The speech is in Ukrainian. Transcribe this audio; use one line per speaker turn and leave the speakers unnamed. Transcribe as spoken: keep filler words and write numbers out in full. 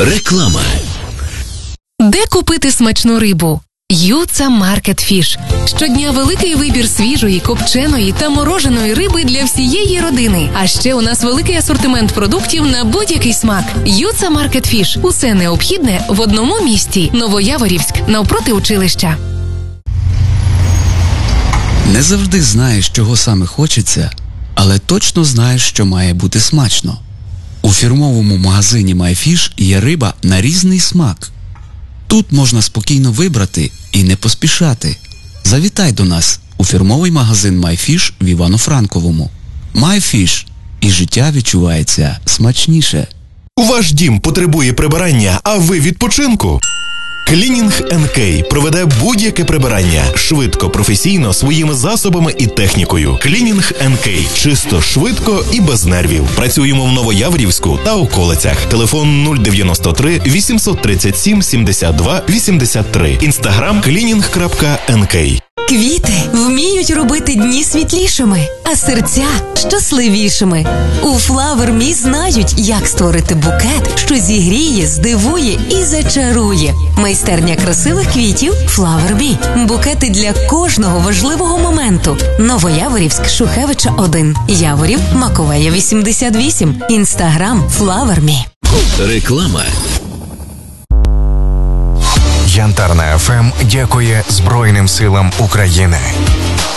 Реклама.
Де купити смачну рибу? Юца Маркет Фіш. Щодня великий вибір свіжої, копченої та мороженої риби для всієї родини. А ще у нас великий асортимент продуктів на будь-який смак. Юца Маркет Фіш. Усе необхідне в одному місці. Новояворівськ, навпроти училища.
Не завжди знаєш, чого саме хочеться, але точно знаєш, що має бути смачно. У фірмовому магазині MyFish є риба на різний смак. Тут можна спокійно вибрати і не поспішати. Завітай до нас у фірмовий магазин MyFish в Івано-Франковому. MyFish. І життя відчувається смачніше.
Ваш дім потребує прибирання, а ви відпочинку? Клінінг ен кей проведе будь-яке прибирання швидко, професійно, своїми засобами і технікою. Клінінг ен кей. Чисто, швидко і без нервів. Працюємо в Новояворівську та околицях. Телефон нуль дев'яносто три вісімсот тридцять сім сімдесят два вісімдесят три. Інстаграм клінінг крапка ен кей.
Квіти вміють робити дні світлішими, а серця щасливішими. У Flower Me знають, як створити букет, що зігріє, здивує і зачарує. Майстерня красивих квітів Flower Me. Букети для кожного важливого моменту. Новояворівськ, Шухевича один. Яворів, Маковея вісімдесят вісім. Інстаграм Flower Me.
Реклама.
Янтарна еф ем дякує Збройним силам України.